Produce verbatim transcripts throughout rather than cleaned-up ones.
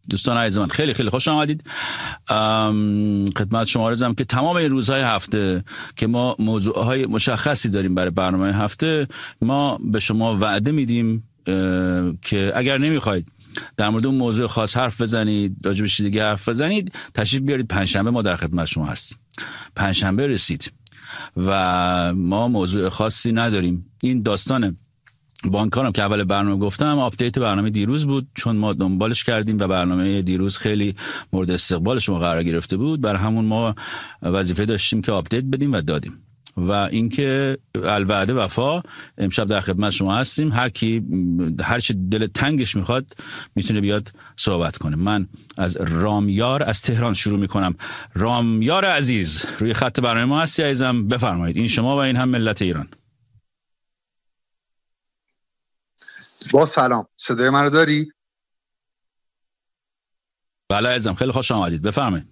دوستان عزیز من خیلی خیلی خوش آمدید خدمت شما. عرضم که تمام این روزهای هفته که ما موضوعهای مشخصی داریم برای برنامه هفته، ما به شما وعده میدیم که اگر نمیخواید در مورد اون موضوع خاص حرف بزنید، راجع به چیز دیگه حرف بزنید، تشریف بیارید پنجشنبه ما در خدمت شما هستیم. پنجشنبه رسید و ما موضوع خاصی نداریم. این داستانه بانکارم که اول برنامه گفتم، آپدیت برنامه دیروز بود، چون ما دنبالش کردیم و برنامه دیروز خیلی مورد استقبال شما قرار گرفته بود، بر همون ما وظیفه داشتیم که آپدیت بدیم و دادیم. و اینکه الوعده وفا، امشب در خدمت شما هستیم. هر کی هر چه دل تنگش میخواد میتونه بیاد صحبت کنه. من از رامیار از تهران شروع میکنم. رامیار عزیز روی خط برنامه ما هستی عزیزم، بفرمایید. این شما و این هم ملت ایران. با سلام، صدای من رو دارید؟ بله عزیزم، خیلی خوش آمدید، بفرمایید.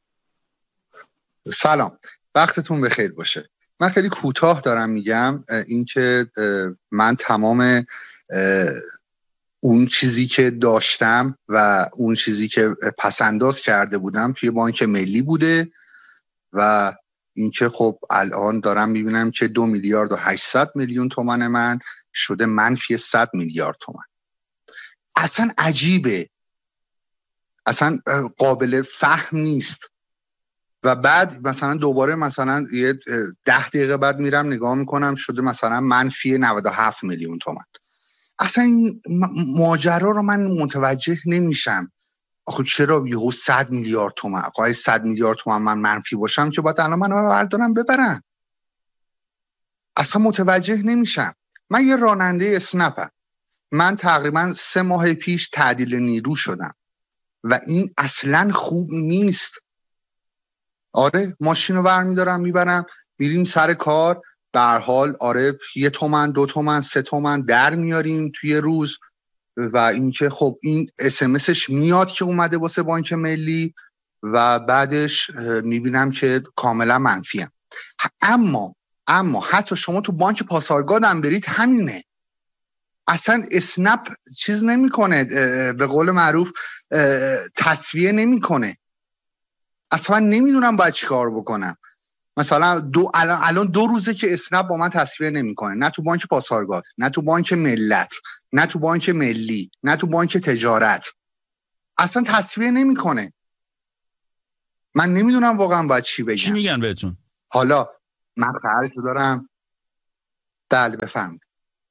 سلام، وقتتون بخیر باشه. من خیلی کوتاه دارم میگم اینکه من تمام اون چیزی که داشتم و اون چیزی که پسنداز کرده بودم توی بانک ملی بوده و اینکه خب الان دارم میبینم که دو میلیارد و هشتصد میلیون تومان من شده منفی صد میلیارد تومان. اصلا عجیبه، اصلا قابل فهم نیست. و بعد مثلا دوباره مثلا یه ده دقیقه بعد میرم نگاه میکنم شده مثلا منفی نود و هفت میلیون تومان. اصلا این ماجرا رو من متوجه نمیشم. آخه چرا یهو صد میلیارد تومان؟ آخه صد میلیارد تومان من منفی باشم که باید الان منو بردارم ببرن. اصلا متوجه نمیشم. من یه راننده اسنپم. من تقریبا سه ماه پیش تعدیل نیرو شدم و این اصلا خوب نیست. آره، ماشین رو برمیدارم میبرم میریم سر کار، به هر حال آره یه تومن دو تومن سه تومن در میاریم توی روز و اینکه خب این اس ام اسش میاد که اومده واسه بانک ملی و بعدش میبینم که کاملا منفیم. اما اما حتی شما تو بانک پاسارگاد هم برید همینه. اصلا اسنپ چیز نمیکنه، به قول معروف تسویه نمیکنه. اصلا نمیدونم باید چی کار بکنم. مثلا دو الان, الان دو روزه که اسنپ با من تسویه نمیکنه، نه تو بانک پاسارگاد، نه تو بانک ملت، نه تو بانک ملی، نه تو بانک تجارت. اصلا تسویه نمیکنه. من نمیدونم واقعا باید چی بگم. چی میگن بهتون؟ حالا من قرارشو دارم. بله بفهمید.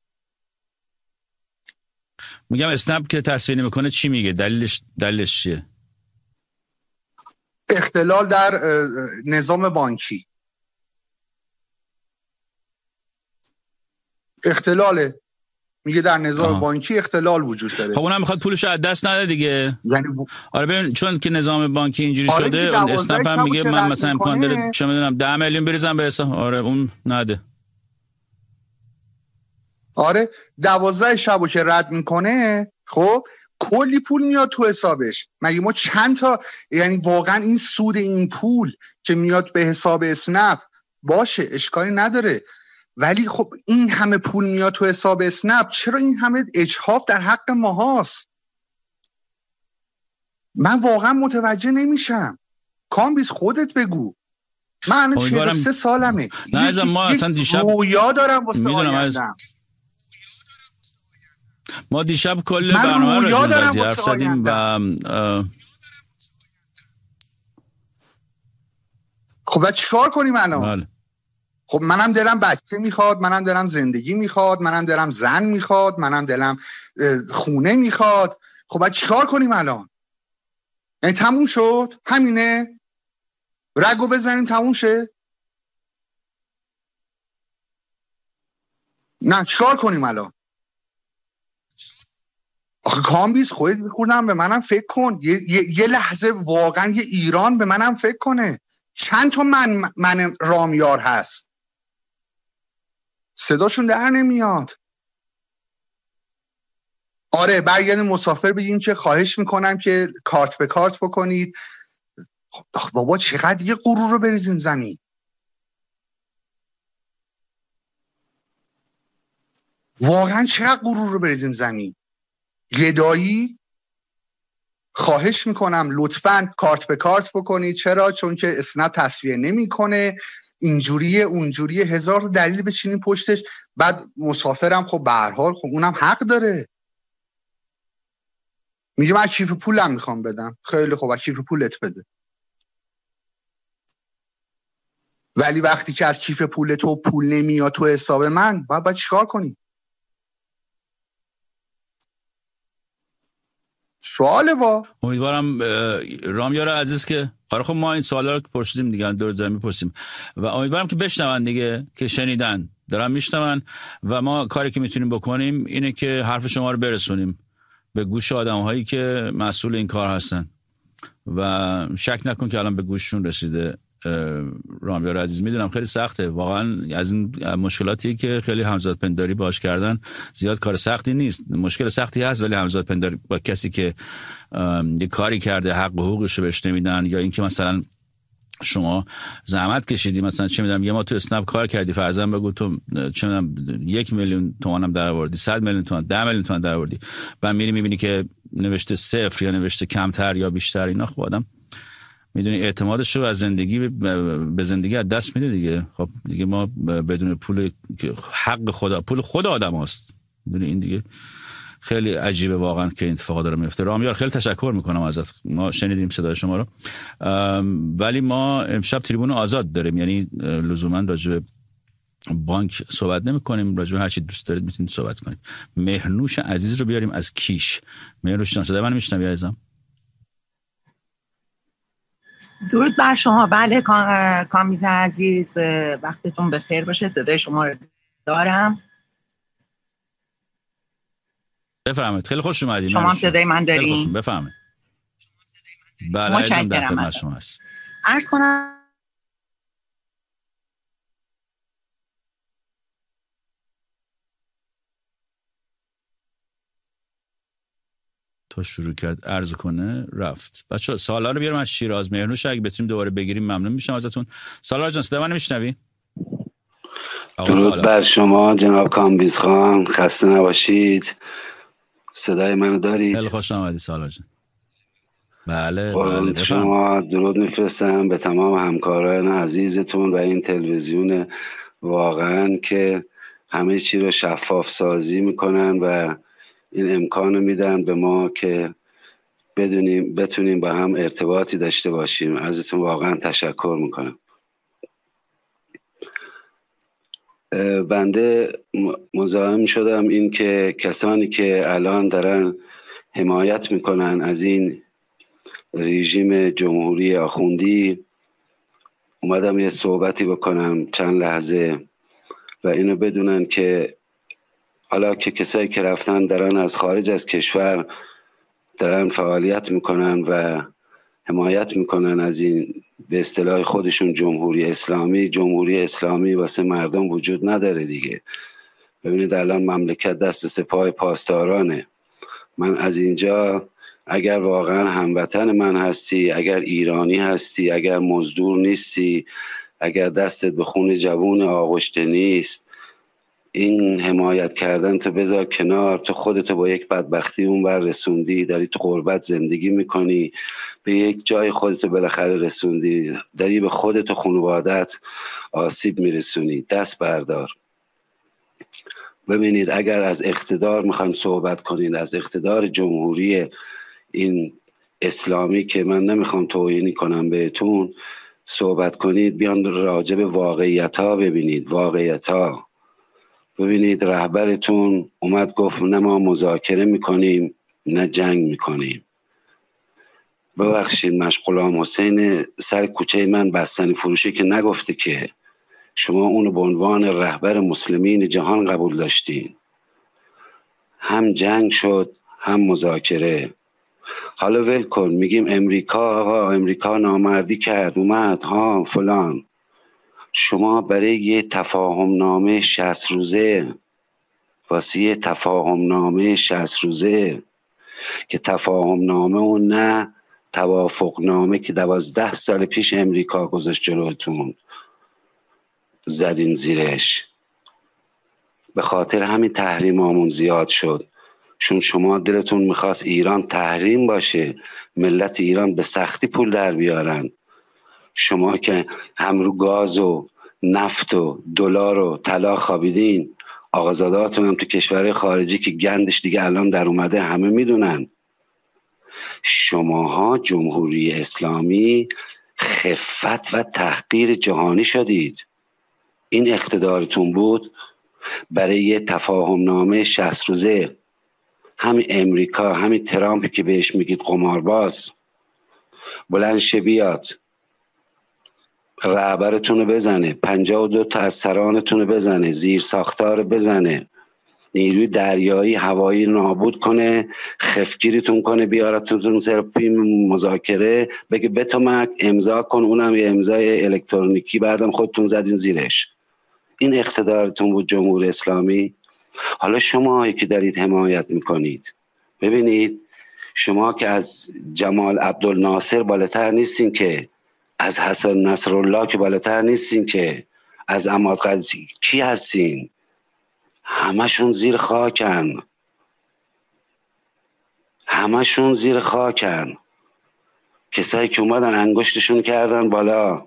میگم اسنپ که تسویه نمیکنه چی میگه؟ دلیلش دلیلش چیه؟ اختلال در نظام بانکی. اختلاله. میگه در نظام آها. بانکی اختلال وجود داره. خب اونم میخواد پولش از دست نده دیگه. یعنی و... آره ببین چون که نظام بانکی اینجوری آره شده، اون اسنپ هم میگه من مثلا امکان داره چه میدونم ده میلیون بریزم به حساب. آره اون نده. آره دوازده شبو که رد میکنه خب کلی پول میاد تو حسابش. مگه ما چند تا، یعنی واقعا این سود این پول که میاد به حساب اسنپ باشه اشکالی نداره، ولی خب این همه پول میاد تو حساب اسنپ، چرا این همه اجحاف در حق ما هست؟ من واقعا متوجه نمیشم. کامبیز خودت بگو. من چهل و سه سالمه. نه ازم ما اصلا دیشب رویا دارم واسه آیندم. ما دیشب کل برنامه رو راجع به قضیه حرف زدیم و خب چیکار کنیم الان؟ بله. خب منم دلم بچه میخواد، منم دلم زندگی میخواد، منم دلم زن میخواد، منم دلم خونه میخواد. خب باید چیکار کنیم الان؟ یعنی تموم شد؟ همینه؟ رگو بزنیم تموم شه؟ نه چیکار کنیم الان؟ آخه کامبیز خودت میخوردم به منم فکر کن. یه،, یه،, یه لحظه واقعا یه ایران به منم فکر کنه. چند تا من, من رامیار هست؟ صداشون در نمیاد. آره برگردیم مسافر بگیم که خواهش میکنم که کارت به کارت بکنید. خب بابا چقدر یه غرور رو بریزیم زمین. واقعا چقدر غرور رو بریزیم زمین. گدایی خواهش میکنم لطفاً کارت به کارت بکنید. چرا؟ چون که اسنپ تصفیه نمیکنه، اینجوریه اونجوریه، هزار دلیل بچینین پشتش. بعد مسافرم خب به هر حال خب اونم حق داره، میگه من کیف پولم میخوام بدم. خیلی خوب، کیف پولت بده. ولی وقتی که از کیف پول تو پول نمیاد تو حساب من، باید باید چیکار کنی؟ سواله با امیدوارم رامیار عزیز که آره خب ما این سوالا رو پرسیدیم دیگه، دور دور میپرسیم و امیدوارم که بشنون دیگه، که شنیدن دارن میشنون و ما کاری که میتونیم بکنیم اینه که حرف شما رو برسونیم به گوش آدم‌هایی که مسئول این کار هستن و شک نکن که الان به گوششون رسیده. رامیار عزیز میدونم خیلی سخته واقعا، از این مشکلاتی که خیلی همزاد پنداری باش کردن زیاد کار سختی نیست، مشکل سختی هست ولی همزاد پنداری با کسی که یه کاری کرده حق و حقوقش رو بهش نمیدن، یا اینکه مثلا شما زحمت کشیدی مثلا چه میدونم یه ما تو اسنپ کار کردی فرضاً بگو تو چه میدونم یک میلیون تومانم درآوردی، صد میلیون تومان، ده میلیون تومان درآوردی، بعد میری میبینی که نوشته صفر یا نوشته کمتر یا بیشتر، اینا خب آدم میدونی اعتمادش رو از زندگی به زندگی از دست میده دیگه. خب دیگه ما بدون پول حق خدا، پول خود آدم هست، میدونی این دیگه خیلی عجیبه واقعا که این اتفاقا داره میفته. رامیار خیلی تشکر میکنم ازت، ما شنیدیم صدای شما رو، ولی ما امشب تریبون آزاد داریم، یعنی لزوما راجع به بانک صحبت نمی کنیم، راجع به هر چی دوست دارید میتونید صحبت کنید. مهرنوش عزیز رو بیاریم از کیش. مهرنوش جان صدای من میشنوی عزیزم؟ درود بر شما. بله کامیز عزیز، وقتتون بخیر باشه. صدای شما رو دارم. بفرمایید. خیلی خوش اومدید. شما هم صدای من دارین؟ بفرمایید. بله عزیزم در خدمت شما هست. عرض کنم تا شروع کرد عرض کنه رفت. بچه‌ها سالا رو بیارم از شیراز. مهرنوش اگه بتونیم دوباره بگیریم ممنون میشم ازتون. سالا جان صدا منو میشنوی؟ درود بر شما جناب کامبیز خان، خسته نباشید. صدای منو دارید؟ خیلی خوش آمدید سالا جان. بله بله بفهم. شما درود میفرستم به تمام همکاران عزیزتون و این تلویزیون واقعا که همه چی رو شفاف سازی میکنن و این امکانو میدن به ما که بدونیم بتونیم با هم ارتباطی داشته باشیم. ازتون واقعا تشکر میکنم. بنده مزاحم شدم این که کسانی که الان دارن حمایت میکنن از این رژیم جمهوری آخوندی، اومدم یه صحبتی بکنم چند لحظه و اینو بدونن که حالا که کسایی که رفتن دارن از خارج از کشور دارن فعالیت میکنن و حمایت میکنن از این به اصطلاح خودشون جمهوری اسلامی. جمهوری اسلامی واسه مردم وجود نداره دیگه. ببینید الان مملکت دست سپاه پاسدارانه. من از اینجا اگر واقعا هموطن من هستی، اگر ایرانی هستی، اگر مزدور نیستی، اگر دستت به خون جوون آغشته نیست، این حمایت کردن تو بذار کنار. تو خودتو با یک بدبختی اون بر رسوندی، داری تو غربت زندگی میکنی، به یک جای خودتو بالاخره رسوندی، داری به خودت و خانوادت آسیب میرسونی. دست بردار. ببینید اگر از اقتدار میخواین صحبت کنید، از اقتدار جمهوری این اسلامی که من نمیخوام توهینی کنم بهتون صحبت کنید، بیان راجع به واقعیت ها ببینید. واقعیت ها ببینید رهبرتون اومد گفت نه ما مذاکره میکنیم نه جنگ میکنیم. ببخشید مشغولام حسین سر کوچه من بستنی فروشی که نگفته که شما اونو به عنوان رهبر مسلمین جهان قبول داشتین. هم جنگ شد هم مذاکره. حالا ول کن، میگیم امریکا، آقا امریکا نامردی کرد اومد ها فلان. شما برای یه تفاهم نامه شصت روزه، واسه یه تفاهم نامه شصت روزه که تفاهم نامه و نه توافق نامه که دوازده سال پیش امریکا گذاشت جلوتون، زدین زیرش. به خاطر همین تحریمامون زیاد شد. چون شما دلتون میخواست ایران تحریم باشه، ملت ایران به سختی پول در بیارن. شما که هم رو گاز و نفت و دلار و طلا خوابیدین، آقازادهاتون هم تو کشورهای خارجی که گندش دیگه الان در اومده همه میدونن. شماها جمهوری اسلامی خفت و تحقیر جهانی شدید. این اقتدارتون بود برای یه تفاهم نامه شصت روزه. همین امریکا، همین ترامپی که بهش میگید قمارباز، بلند شه بیاد رهبرتون رو بزنه، پنجاه و دو تا از سرانتون رو بزنه، زیر ساختار بزنه، نیروی دریایی هوایی نابود کنه، خفگیریتون کنه، بیارتون سر مذاکره، بگه بتومک امضا کن، اونم یه امضای الکترونیکی، بعدم خودتون زدین زیرش. این اقتدارتون بود جمهوری اسلامی. حالا شما که دارید حمایت میکنید، ببینید شما که از جمال عبدالناصر بالاتر نیستین، که از حسن نصرالله که بالاتر نیستین، که از عماد قدسی کی هستین؟ همشون زیر خاکن، همشون زیر خاکن. کسایی که اومدن انگشتشون کردن بالا.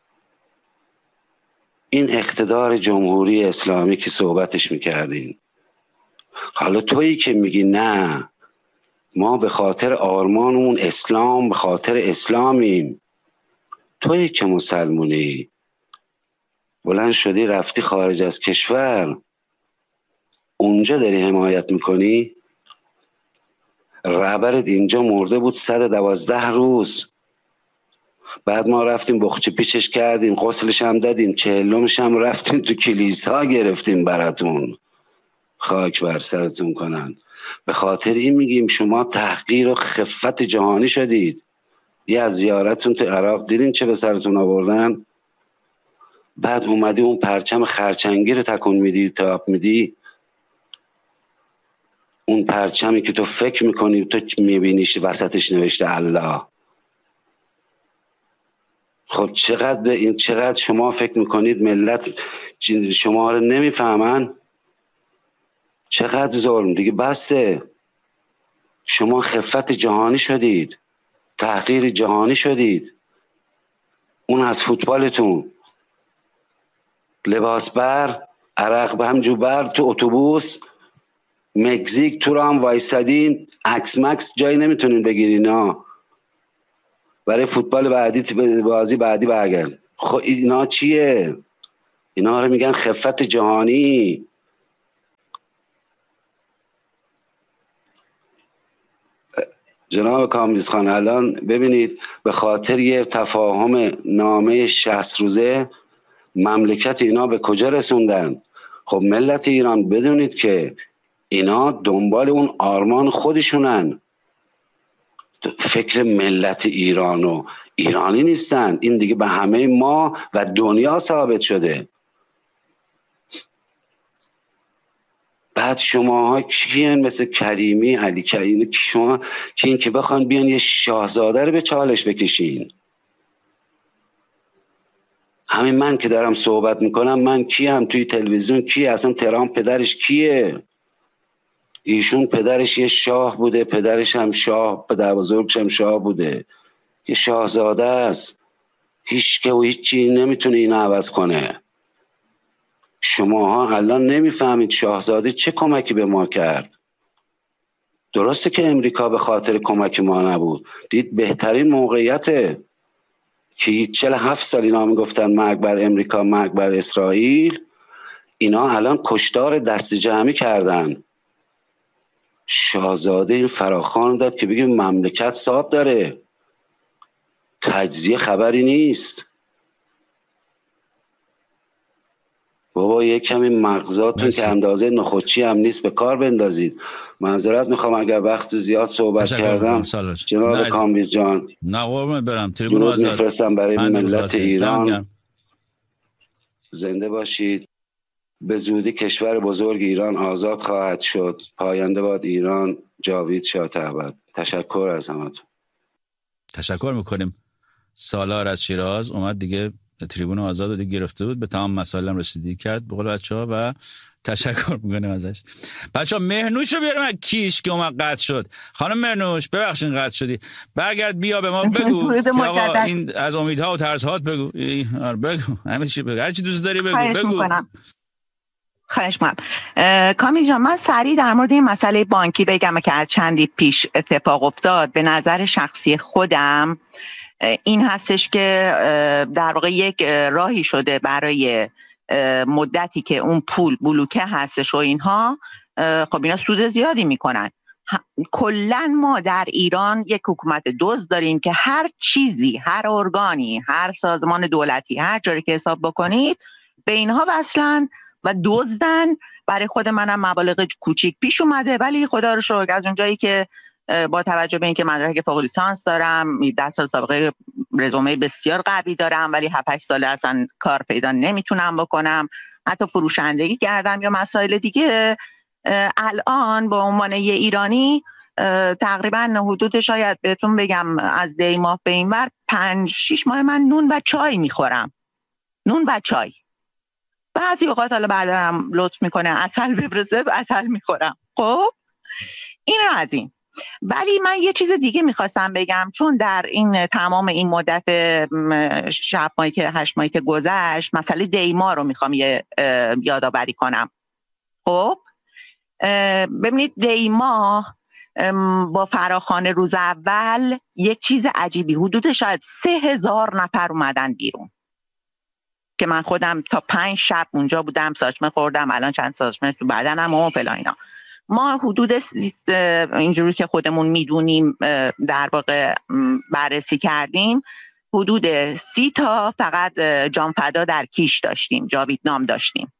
این اقتدار جمهوری اسلامی که صحبتش میکردین. حالا تویی که میگی نه ما به خاطر آرمانمون اسلام، به خاطر اسلامیم، تویی که مسلمونی بلند شدی رفتی خارج از کشور، اونجا داری حمایت میکنی. رهبرت اینجا مرده بود صد و دوازده روز، بعد ما رفتیم بخچه پیچش کردیم، غسلش هم دادیم، چهلمش هم رفتیم تو کلیسا گرفتیم براتون، خاک بر سرتون کنن. به خاطر این میگیم شما تحقیر و خفت جهانی شدید. یه از زیارتون تو عراق دیدین چه به سرتون آوردن؟ بعد اومدی اون پرچم خرچنگی رو تکون میدی، تاپ میدی، اون پرچمی که تو فکر میکنی تو میبینیش وسطش نوشته الله. خب چقدر به این چقدر شما فکر میکنید ملت شما رو نمیفهمن؟ چقدر ظلم دیگه بسته. شما خفت جهانی شدید، تحقیر جهانی شدید. اون از فوتبالتون، لباس بر، عرق به هم جوبر، تو اتوبوس مکزیک تو رو هم وایسادین، عکس مکس جایی نمیتونین بگیرین ها، برای فوتبال بعدی بازی بعدی برگرد. خب اینا چیه؟ اینا رو میگن خفت جهانی. جناب کامبیز خان الان ببینید به خاطر یه تفاهم نامه شصت روزه مملکت اینا به کجا رسوندن. خب ملت ایران بدونید که اینا دنبال اون آرمان خودشونن، فکر ملت ایران و ایرانی نیستن. این دیگه به همه ما و دنیا ثابت شده. بعد شما کیان مثل کریمی، علی کریمی که شما که این که بخوان بیان یه شاهزاده رو به چالش بکشین. همین من که دارم صحبت میکنم، من کیم توی تلویزیون؟ کیه اصلا؟ ترامپ پدرش کیه؟ ایشون پدرش یه شاه بوده، پدرش هم شاه، پدر بزرگش هم شاه بوده، یه شاهزاده است. هیچ که و هیچی نمیتونه اینو عوض کنه. شماها الان نمیفهمید شاهزاده چه کمکی به ما کرد. درسته که امریکا به خاطر کمک ما نبود، دید بهترین موقعیته که چهل و هفت سال اینا میگفتن مرگ بر امریکا، مرگ بر اسرائیل، اینا الان کشتار دست جمعی کردن. شاهزاده این فراخوان داد که بگیم مملکت صاحب داره، تجزیه خبری نیست. بابا یک کمی مغزاتون که اندازه نخودچی هم نیست به کار بندازید. معذرت میخوام اگر وقت زیاد صحبت کردم جناب کامبیز جان. نه قربونت برم. تریبون آزاد میفرستم برای ملت ایران. زنده باشید. به زودی کشور بزرگ ایران آزاد خواهد شد. پاینده باد ایران. جاوید شاه ابد. تشکر از همتون. تشکر میکنیم. سالار از شیراز اومد دیگه تریبون آزاد رو گرفته بود، به تمام مسائلم رسیدگی کرد به قول بچه‌ها و تشکر میکنم ازش. بچه‌ها مهنوش رو بیاریم کیش که اومد قطع شد. خانم مهنوش ببخشید قطع شدی، برگرد بیا به ما بگو که آقا این از امیدها و ترس‌هات بگو. بگو همه چی بگو، هر چی دوست داری بگو. خواهش بگو میکنم. خواهش میکنم. کامی جان، من سریع در مورد این مسئله بانکی بگم که از چندی پیش اتفاق افتاد. به نظر شخصی خودم این هستش که در واقع یک راهی شده برای مدتی که اون پول بلوکه هستش و اینها، خب اینا سود زیادی میکنن. کلن ما در ایران یک حکومت دزد داریم که هر چیزی، هر ارگانی، هر سازمان دولتی، هر جایی که حساب بکنید به اینها وصلن و دزدن. برای خود منم مبالغ کوچیک پیش اومده، ولی خدا رو شکر از اونجایی که با توجه به اینکه مدرک فوق لیسانس دارم، ده سال سابقه رزومه بسیار قوی دارم، ولی هفت هشت ساله اصلا کار پیدا نمیتونم بکنم، حتی فروشندگی کردم یا مسائل دیگه، الان با عنوان یه ایرانی تقریبا حدود شاید بهتون بگم از دی ماه به این ور پنج شیش ماه من نون و چای میخورم. نون و چای. بعضی اوقات حالا برادرم لطف میکنه عسل ببرزه، عسل میخورم. خب این از این. ولی من یه چیز دیگه میخواستم بگم، چون در این تمام این مدت شب ماهی که هشت ماهی که گذشت مسئله دیما رو میخوام یه یادآوری کنم. خب ببینید دیما با فراخوان روز اول یک چیز عجیبی، حدود شاید سه هزار نفر اومدن بیرون که من خودم تا پنج شب اونجا بودم، ساچمه خوردم، الان چند ساچمه تو بدنم و فلان اینا. ما حدود اینجوری که خودمون میدونیم در واقع بررسی کردیم، حدود سی تا فقط جانفدا در کیش داشتیم، جاویدنام داشتیم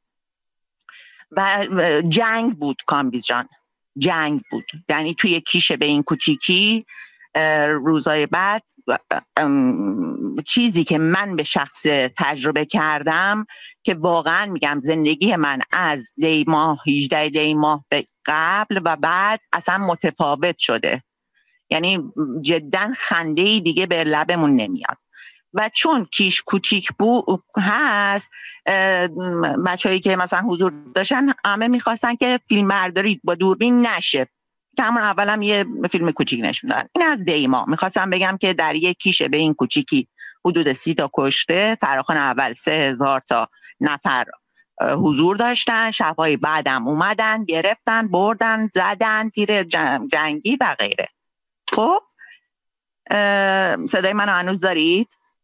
و جنگ بود. کامبیز جان جنگ بود، یعنی توی کیش به این کوچیکی. روزای بعد چیزی که من به شخص تجربه کردم که واقعا میگم زندگی من از دی ماه هجده دی ماه به قبل و بعد اصلا متفاوت شده، یعنی جدا خنده‌ای دیگه به لبمون نمیاد. و چون کیش کوچیک بود هست، بچه‌هایی که مثلا حضور داشتن همه میخواستن که فیلم برداری با دوربین نشه، که همون اول هم یه فیلم کوچیک نشون دادن. این از دیما میخواستم بگم که در یک کیشه به این کوچیکی حدود سی تا کشته، فراخوان اول سه هزار تا نفر حضور داشتن، شبهای بعدم اومدن گرفتن بردن زدن تیر جنگی و غیره. خب صدای منو هنوز دارید؟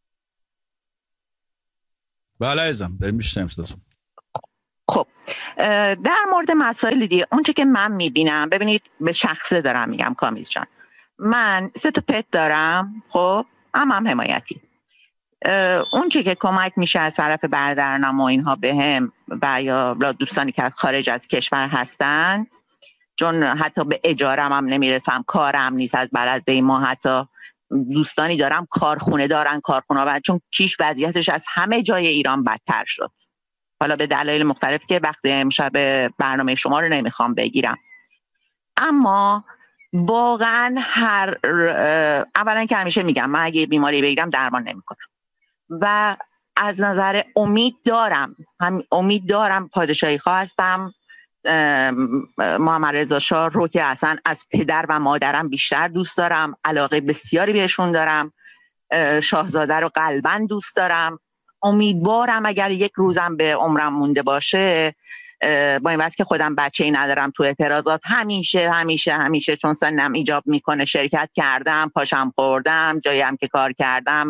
بله عزیزم داریم میشنیم صداتون. خب در مورد مسائل دیگه اونچه که من میبینم، ببینید به شخصه دارم میگم کامیز جان، من سه تا پت دارم، خب هم هم حمایتی. اونچه که کمک میشه از طرف برادرانم و اینها بهم و یا دوستانی که خارج از کشور هستن، چون حتی به اجارم هم نمیرسم، کارم نیست از بلد ما، حتی دوستانی دارم کارخونه دارن، کارخونه و چون کیش وضعیتش از همه جای ایران بدتر شد، حالا به دلایل مختلفی که وقت امشب برنامه شما رو نمیخوام بگیرم. اما واقعا هر اولا که همیشه میگم من اگه بیماری بگیرم درمان نمیکنم و از نظر امید دارم، هم امید دارم پادشاهی خواه هستم، محمد رضا شاه رو که اصلا از پدر و مادرم بیشتر دوست دارم، علاقه بسیاری بهشون دارم، شاهزاده رو قلباً دوست دارم. امیدوارم اگر یک روزم به عمرم مونده باشه، با این واسه که خودم بچه‌ای ندارم، تو اعتراضات همیشه همیشه همیشه چون سنم ایجاب میکنه شرکت کردم، پاشم خوردم، جایی هم که کار کردم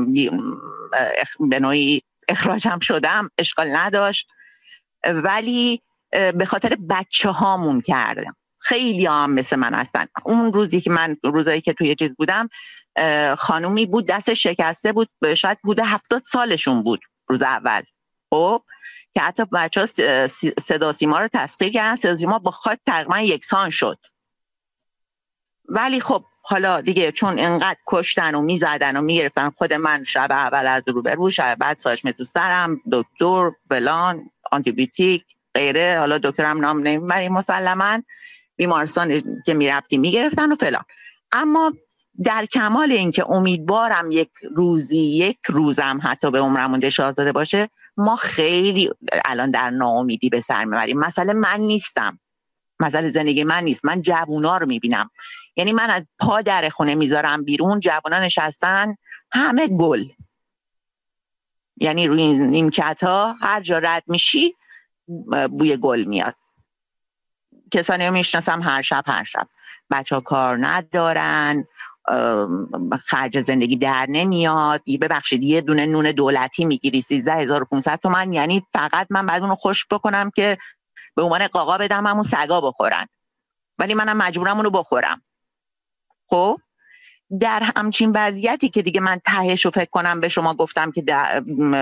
به نوعی اخراجم شدم، اشکال نداشت، ولی به خاطر بچه هامون کردم. خیلی هم مثل من هستن. اون روزی که من روزایی که توی چیز بودم، خانومی بود دست شکسته بود، شاید بوده هفتاد سالشون بود روز اول، خب که حتی بچه ها صدا سیما رو تسخیر کردن، صدا سیما با خاک تقریبا یکسان شد. ولی خب حالا دیگه چون اینقدر کشتن و میزدن و میگرفتن، خود من شب اول از رو به رو، شب بعد ساچمه تو سرم، دکتر فلان آنتیبیوتیک غیره، حالا دکترم نام نمیبریم مسلما، بیمارستان که میرفتیم میگرفتن و فلان. اما در کمال اینکه امیدوارم یک روزی یک روزم حتی به عمرم مونده شاهزاده باشه، ما خیلی الان در ناامیدی به سر میبریم. مسئله من نیستم، مسئله زندگی من نیست، من جوونا رو میبینم. یعنی من از پا در خونه میذارم بیرون، جوونا نشستن همه گل، یعنی روی این نیمکت ها هر جا رد میشی بوی گل میاد. کسانی رو میشناسم هر شب هر شب بچه ها کار ندارن، خرج زندگی در نمیاد، ببخشید یه دونه نون دولتی میگیری سیزده هزار و پانصد تومان، یعنی فقط من بعد اونو خشک بکنم که به عنوان قاقا بدم همون سگا بخورن، ولی منم مجبورم اونو بخورم. خب در همچین وضعیتی که دیگه من تهش رو فکر کنم به شما گفتم که در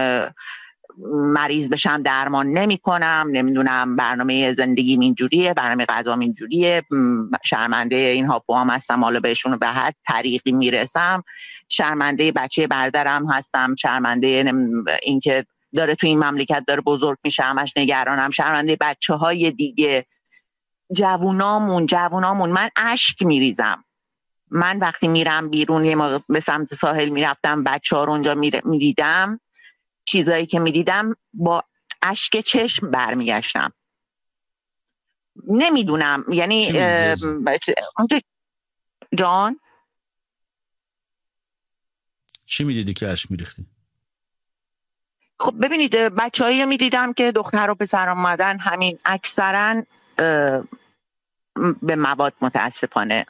مریض بشم درمان نمی کنم، نمیدونم برنامه زندگیم اینجوریه، برنامه غذام اینجوریه، شرمنده این هاپو هم هستم، حالا بهشون به هر طریقی میرسم، شرمنده بچه برادرم هستم، شرمنده این که داره تو این مملکت داره بزرگ میشه همش نگرانم، شرمنده بچه های دیگه، جوونامون جوونامون من اشک میریزم. من وقتی میرم بیرون یه موقع به سمت ساحل میرفتم بچه ها رو اونجا میدیدم، چیزایی که میدیدم با اشک چشم برمیگشتم. نمیدونم یعنی جان چی میدیدی که اشک میریختی؟ خب ببینید بچه هایی میدیدم که دختر و پسر آمدن، همین اکثرا به مواد متاسفانه،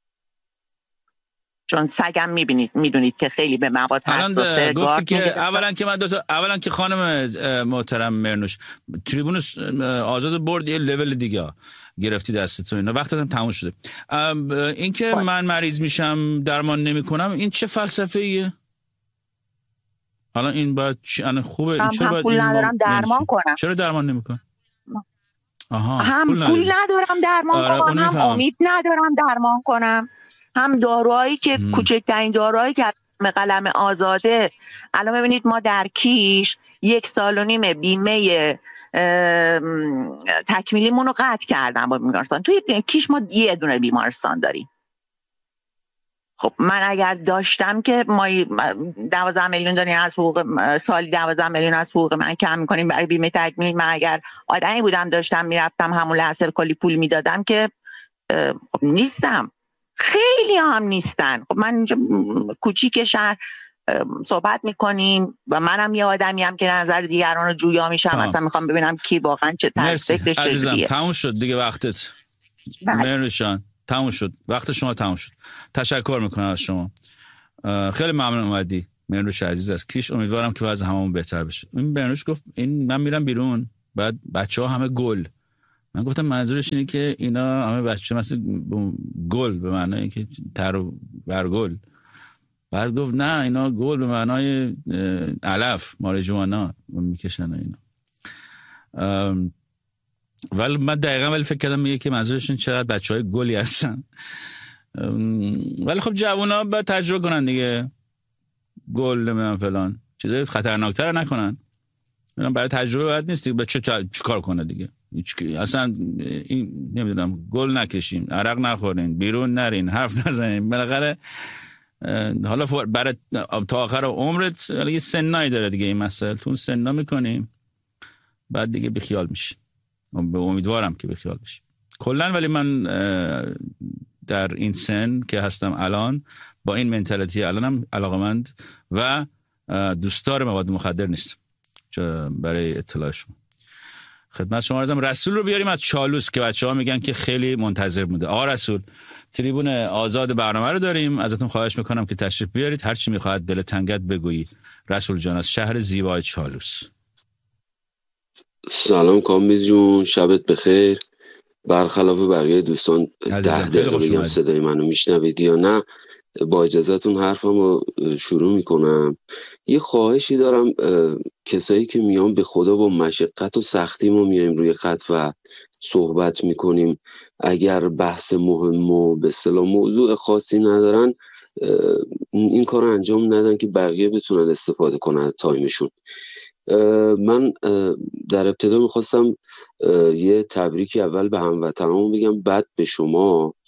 چون سگم میبینید میدونید که خیلی به مواد حساسه. گفتی که اولا که من دو تا اولا که خانم محترم مرنوش تریبون آزاد برد یه لول دیگه گرفتی دستتون، اینا وقتتون تموم شده. این که باید. من مریض میشم درمان نمیکنم، این چه فلسفه ایه؟ حالا این باید چی خوبه این چرا باید پول ندارم درمان کنم؟ چرا درمان نمیکنم؟ آها هم پول, پول ندارم درمان آره کنم، هم امید ندارم درمان کنم، هم داروهایی که کوچکترین داروهایی که قلم آزاده. الان ببینید ما در کیش یک سال و نیم بیمه تکمیلیمون رو قطع کردن با بیمارستان. توی کیش ما یه دونه بیمارستان داریم. خب من اگر داشتم که ما دوازده میلیون داریم از حقوق سالی دوازده میلیون از حقوق من کم میکنیم برای بیمه تکمیلی، من اگر آدمی بودم داشتم میرفتم همون لحظه کلی پول میدادم که خب نیستم. خیلی هم نیستن. خب من اینجا کوچیک شهر صحبت میکنیم و منم یه آدمیم که نظر دیگران رو جویا میشم، مثلا میخوام ببینم کی واقعا چه طرز فکرش چجوریه. عزیزم تموم شد دیگه وقتت. مرنوشان تموم شد، وقت شما تموم شد. تشکر میکنم از شما، خیلی ممنون اومدی مرنوش عزیز است کیش. امیدوارم که وضع هممون بهتر بشه. این مرنوش گفت این من میرم بیرون بعد بچه‌ها همه گل. من گفتم منظورش اینه که اینا همه بچه مثل گل به معنای اینکه تر و برگل. بعد گفت نه اینا گل به معنای علف ماریجوانا میکشن اینا. ولی من دقیقا ولی فکر کردم میگه که منظورشون چقدر بچهای گلی هستن. ولی خب جوونا باید تجربه کنن دیگه، گل نمیدونم فلان چیزای خطرناکتر نکنن. برای تجربه باید نیست دیگه، چه چیکار کنه دیگه اصلا این نمیدونم گل نکشین، عرق نخورین، بیرون نرین، حرف نزنین. بالاخره حالا برای تا آخر عمرت یه سنایی داره دیگه این مسئله، تو سنا میکنیم بعد دیگه بیخیال میشی. به امیدوارم که بیخیال بشی کلا. ولی من در این سن که هستم الان با این منتالیتی الانم علاقمند و دوستدار مواد مخدر نیستم. برای اطلاع شما خدمت شما عرضم. رسول رو بیاریم از چالوس که بچه‌ها میگن که خیلی منتظر بوده. آقا رسول تریبون آزاد برنامه رو داریم، ازتون خواهش میکنم که تشریف بیارید، هر چی میخواد دل تنگت بگویی. رسول جان از شهر زیبای چالوس. سلام کامبیز جون، شبت بخیر. برخلاف بقیه دوستان ده دقیقه بگم صدای منو میشنوید یا نه، با اجازهتون حرفم رو شروع میکنم. یه خواهشی دارم، کسایی که میان به خدا با مشقت و سختی ما میایم روی خط و صحبت میکنیم، اگر بحث مهم و به اصطلاح موضوع خاصی ندارن این کار رو انجام ندن که بقیه بتونن استفاده کنن از تایمشون. من در ابتدا میخواستم یه تبریکی اول به هموطنامون بگم، بعد به شما.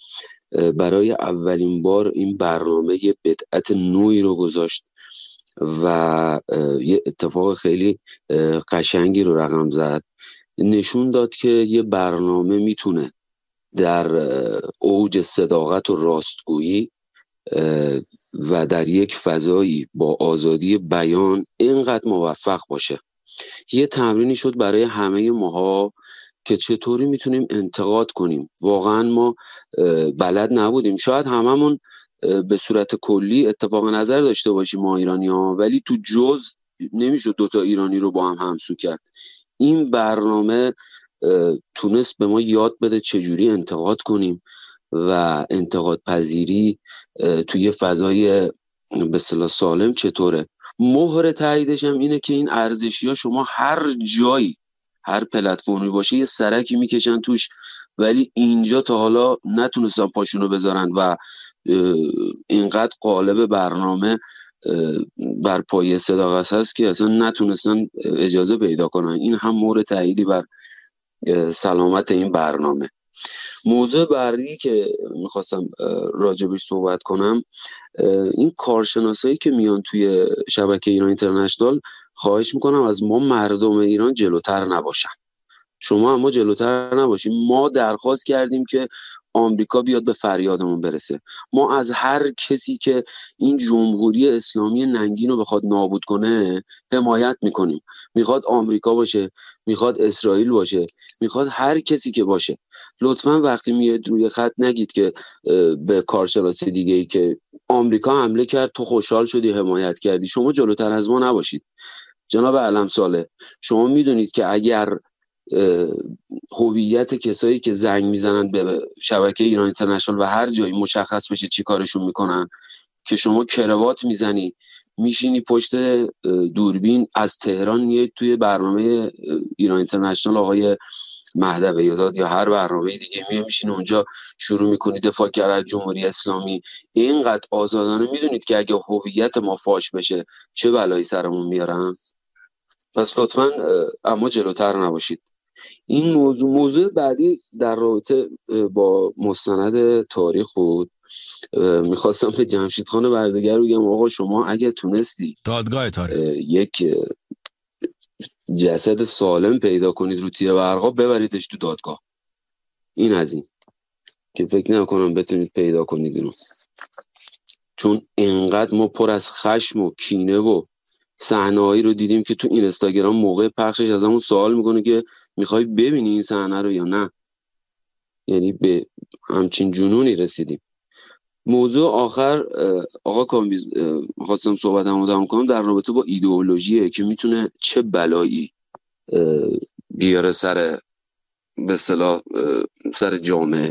برای اولین بار این برنامه یه بدعت نوعی رو گذاشت و یه اتفاق خیلی قشنگی رو رقم زد. نشون داد که یه برنامه میتونه در اوج صداقت و راستگویی و در یک فضایی با آزادی بیان اینقدر موفق باشه. یه تمرینی شد برای همه ماها که چطوری میتونیم انتقاد کنیم. واقعا ما بلد نبودیم، شاید هممون به صورت کلی اتفاق نظر داشته باشیم ما ایرانی ها، ولی تو جز نمیشد دوتا ایرانی رو با هم همسو کرد. این برنامه تونست به ما یاد بده چجوری انتقاد کنیم و انتقاد پذیری توی فضای به اصطلاح سالم چطوره. مهر تاییدش هم اینه که این ارزشی ها شما هر جایی هر پلتفرمی باشه یه سرکی میکشن توش، ولی اینجا تا حالا نتونستن پاشونو بذارن و اینقدر قالب برنامه بر پایه صداقت هست که اصلا نتونستن اجازه پیدا کنن. این هم مهر تاییدی بر سلامت این برنامه. موضوع بعدی که میخواستم راجبش صحبت کنم این کارشناسایی که میان توی شبکه ایران اینترنشنال، خواهش میکنم از ما مردم ایران جلوتر نباشن. شما اما جلوتر نباشیم. ما درخواست کردیم که آمریکا بیاد به فریادمون برسه. ما از هر کسی که این جمهوری اسلامی ننگین رو بخواد نابود کنه حمایت میکنیم. میخواد آمریکا باشه، میخواد اسرائیل باشه، میخواد هر کسی که باشه. لطفاً وقتی میاد روی خط نگید که به کارشناس دیگه ای که آمریکا حمله کرد تو خوشحال شدی حمایت کردی. شما جلوتر از ما نباشید. جناب علم صالح، شما میدونید که اگر هویت کسایی که زنگ میزنن به شبکه ایران اینترنشنال و هر جایی مشخص بشه چی کارشون میکنن، که شما کروات میزنی میشینی پشت دوربین از تهران میای توی برنامه ایران اینترنشنال آقای مهدوی آزاد یا هر برنامه دیگه میای میشین اونجا شروع میکنی دفاع کردن از جمهوری اسلامی اینقدر آزادانه، میدونید که اگه هویت ما فاش بشه چه بلایی سرمون میارن؟ پس لطفاً اما جلوتر نباشید. این موضوع موضوع بعدی در رابطه با مستند تاریخ بود. میخواستم به جمشید خان برزگر بگم آقا شما اگه تونستی دادگاه تاریخ یک جسد سالم پیدا کنید رو تیر برقا ببریدش تو دادگاه. این از این که فکر نکنم بتونید پیدا کنید اینو، چون اینقدر ما پر از خشم و کینه و صحنه‌هایی رو دیدیم که تو اینستاگرام موقع پخشش از همون سوال میکنه که میخوای ببینی این صحنه رو یا نه. یعنی به همچین جنونی رسیدیم. موضوع آخر آقا کامبیز خواستم صحبتمو تمام کنم در رابطه با ایدئولوژیه که میتونه چه بلایی بیاره سر به اصطلاح سر جامعه.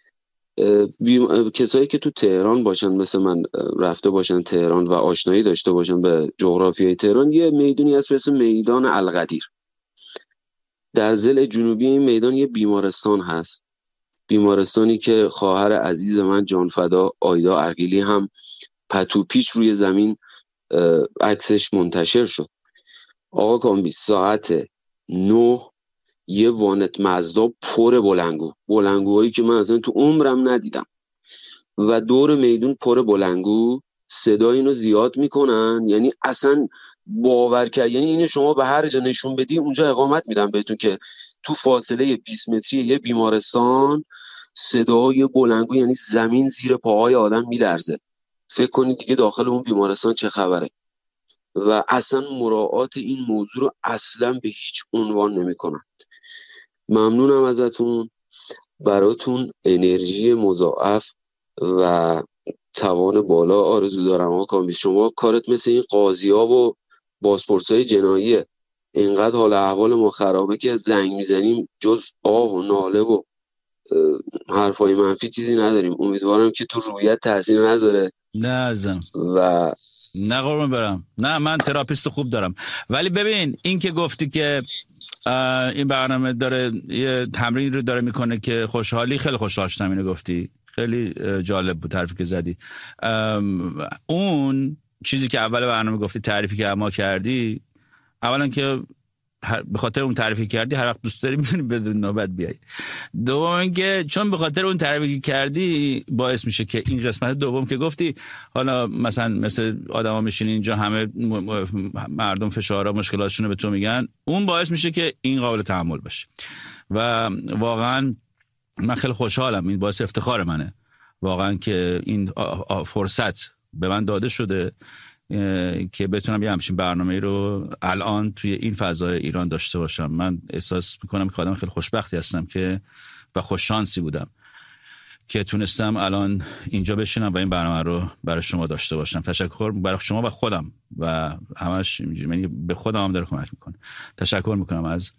کسایی که تو تهران باشن مثل من رفته باشن تهران و آشنایی داشته باشن به جغرافیای تهران، یه میدونی هست به اسم میدان القدیر. در ضلع جنوبی این میدان یه بیمارستان هست، بیمارستانی که خواهر عزیز من جانفدا آیدا عقیلی هم پتو پیچ روی زمین عکسش منتشر شد. آقا کامبیز ساعت نه یه وانت مزدا پر بلنگو، بلنگوهایی که من اصلا تو عمرم ندیدم و دور میدون پر بلنگو صدا اینو زیاد میکنن. یعنی اصلا باور کرد، یعنی اینو شما به هر جا نشون بدی اونجا اقامت میدن بهتون که تو فاصله بیست متری یه بیمارستان صدای بلنگو، یعنی زمین زیر پاهای آدم میلرزه. فکر کنید دیگه داخل اون بیمارستان چه خبره. و اصلا مراعات این موضوع رو اصلا به هیچ عنوان نمیکنن. ممنونم ازتون، براتون انرژی مضاعف و توان بالا آرزو دارم. آقا کامبیز شما کارت مثل این قاضی ها و بازپرسای جناییه. اینقدر حال احوال ما خرابه که زنگ میزنیم جز آه و ناله و حرفای منفی چیزی نداریم. امیدوارم که تو رویت تاثیر نذاره. نه ازم و نه قربون برم، نه من تراپیست خوب دارم. ولی ببین این که گفتی که این برنامه داره یه تمرین رو داره میکنه که خوشحالی، خیلی خوشحال شدم اینو گفتی، خیلی جالب بود حرفی که زدی. اون چیزی که اول برنامه گفتی، تعریفی که ما کردی، اولا که به خاطر اون تعریفی کردی هر وقت دوست داری میتونی بدون نوبت بیای. دوم اینکه چون به خاطر اون تعریفی کردی باعث میشه که این قسمت دوم که گفتی حالا مثلا مثل آدما میشینین اینجا همه مردم فشارها مشکلاتشون رو به تو میگن، اون باعث میشه که این قابل تحمل باشه. و واقعا من خیلی خوشحالم، این باعث افتخار منه واقعا که این فرصت به من داده شده که بتونم یه همچین برنامه‌ای رو الان توی این فضای ایران داشته باشم. من احساس میکنم که آدم خیلی خوشبختی هستم که و خوش شانسی بودم که تونستم الان اینجا بشینم و این برنامه رو برای شما داشته باشم. تشکر برای شما و خودم و همش یعنی به خودم هم داره کمک میکنه. تشکر میکنم از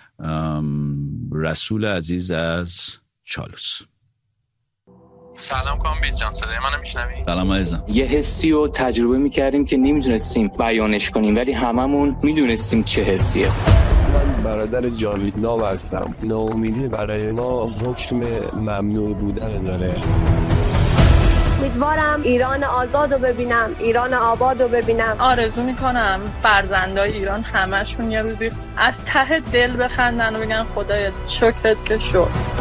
رسول عزیز از چالوس. سلام کامبیز جان، صدای منو میشنوی؟ سلام عزیزم. یه حسی رو تجربه میکردیم که نمیدونستیم بیانش کنیم، ولی هممون میدونستیم چه حسیه. من برادر جاوید ناو هستم. ناامیدی برای ما حکم ممنوع بودن داره. امیدوارم ایران آزاد رو ببینم، ایران آباد رو ببینم. آرزو میکنم فرزندای ایران همشون یه روزی از ته دل بخندن و بگن خدایا شکرت که شد.